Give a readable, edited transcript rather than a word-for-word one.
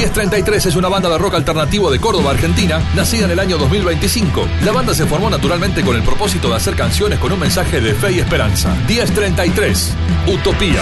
1033 es una banda de rock alternativo de Córdoba, Argentina, nacida en el año 2025. La banda se formó naturalmente con el propósito de hacer canciones con un mensaje de fe y esperanza. 1033, Utopía.